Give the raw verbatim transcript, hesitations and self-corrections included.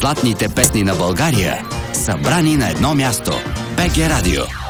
най-златните песни на България, събрани на едно място. БГ Радио.